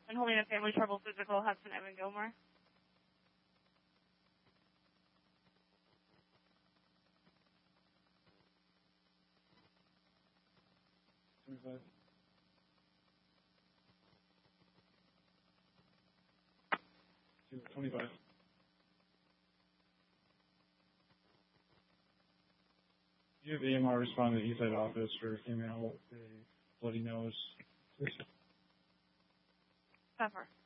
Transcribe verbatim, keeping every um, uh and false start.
Been holding a family trouble physical, Hudson Evan Gilmore. twenty-five. twenty-five. You have A M R respond to the Eastside office for female with a bloody nose. Pepper.